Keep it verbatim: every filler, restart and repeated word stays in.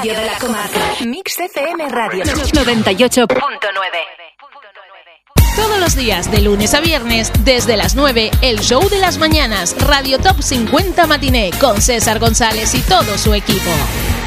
radio de la comarca. Mix F M Radio noventa y ocho punto nueve. Todos los días, de lunes a viernes, desde las nueve, el show de las mañanas, Radio Top cincuenta Matiné, con César González y todo su equipo.